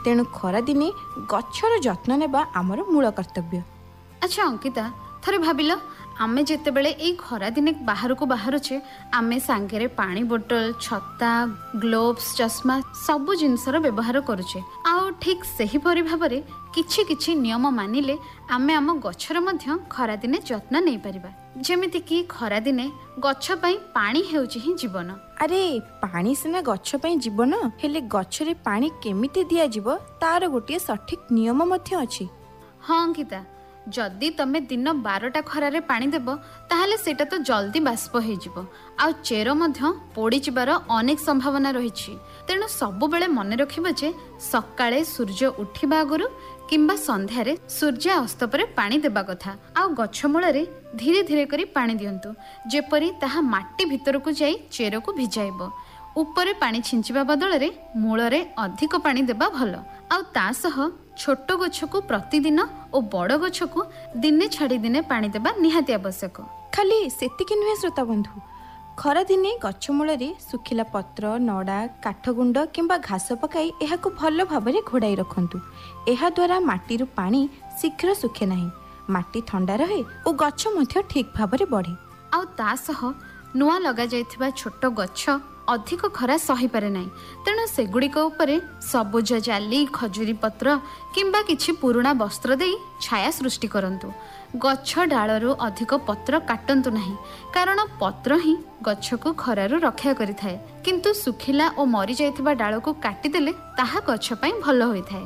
तेणु खरा दिने गछर जत्न नेबा आमर मूल कर्तव्य। अच्छा अंकिता, थरे भाबिल आमे जेतेबेले एई खरा दिने बाहर को बाहरुचे आमे सांगेरे पानी बोतल, छता, ग्लोव्स, चश्मा सबु जिनसर व्यवहार करुचे। आउ ठीक सही परि भाबरे किछि किछि नियम मानिले आमे आम गछर मध्य खरा दिने जत्न नै परिबा। जेमिति कि खरा दिने गछ पई पानी हेउची ही जीवन। अरे पानी सिना गछ पई जीवन, हेले गछरे पानी केमिति दिया जीव तार गोटे सठिक नियम मध्य अछि। हाँ अंकिता, जदि तमे दिन 12टा खरारे पानी देब ताहले सेटा तो जल्दी बाष्प हो जिवो आ चेर मध्य पोड़ी जिबार अनेक संभावना रहिछि। तेणु सबु बेले मन रखिबो जे सकाळे सूर्य उठिबा आगरु किंबा संध्यारे सूर्य अस्त परे पानी देबा कथा। आ गछ मूଳରେ धीरे धीरे करी पानी दियंतु जेपरी ताहा माटी भितर को जाई चेर को भिजाइबो। ऊपर पानी छिंचिबा बदଳରେ मूଳରେ अधिक पानी देबा भलो। आ ता सह छोट गछ को प्रतिदिन और बड़ गछ को दिने छाड़ी दिने पानी देबा निहाती आवश्यक। खाली सेतिकी नुहे श्रोता बंधु, खरा दिने गछ मूଳରେ सुखिला पत्र, नड़ा, काठगुंड किंबा घास पकाई एहाको भल भाबरे घोड़ाई रखंतु। एहा द्वारा माटीरु पानी शीघ्र सुखे नाही, माटी ठंडा रहे और गछ मध्य ठीक भाबरे बढ़े। आ ता सह नुआ लगा जायथिबा छोट गछ अधिक खरा सही पारे नाही। तेणु सेगुड़िक उपरे सबुज जाली, खजुरी पत्र किंबा किछि पुराणा वस्त्र देई छाया सृष्टि करंतु। गछ डालरू अधिक पत्र काटंतु नाही, कारण पत्र ही गछ को खरारू रक्षा करिथाए। किंतु सुखिला और मरी जायथिबा डाल को काटी देले ताहा गछ पई भलो होइथाए।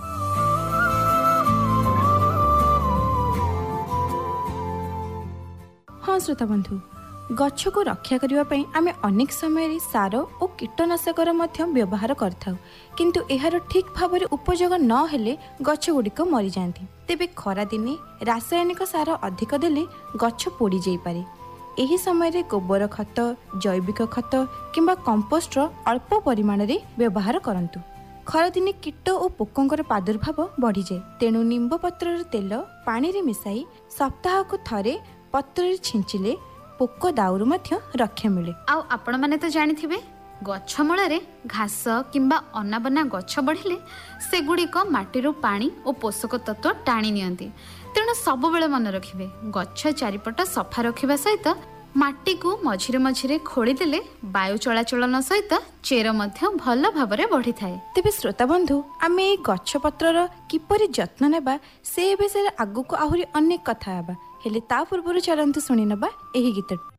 हाँ श्रोता बंधु, गछ को रक्षा करने पाई आमे अनेक समय सार और कीटनाशकर मध्य व्यवहार करथाउ, किंतु एहार ठीक भाव में उपयोग न हेले गछ गुड़िक मरी जाती। तेबे खरा दिने रासायनिक सार अधिक देले गछ पोड़ी जाई पारे। एही समय रे गोबर खत, जैविक खत किंबा कंपोस्ट अल्प परिमाण रे व्यवहार करंतु। खरा दिने कीट और पोकंकर प्रादुर्भाव बढ़ी जाए। तेणु निंब पत्र तेल पानी रे मिसाई सप्ताह को थरे पत्र रे छिंचिले पोक दाउरू मध्य रक्षा मिले। आउ आपण माने तो जानिथिबे गछ मूଳରେ घास किंबा अनाबना गछ बढ़िले सेगुड़िक माटीरू पानी और पोषक तत्व टाणी नियंती। तेणु सब बेले मन रखिबे गछ चारिपट सफा रखिबा सहित माटी को मझिरे मझिरे खोली देले वायु चलाचलन सहित चेर मध्य भल भाबरे बढ़ी थाए। तेबे श्रोता बंधु, आमे गछ पत्रर किपरि जत्न नेबा से विषय आगु को आहुरी अनेक कथा हेबा, हेले ता पूर्व चलंतु सुनि नबा एही गीत।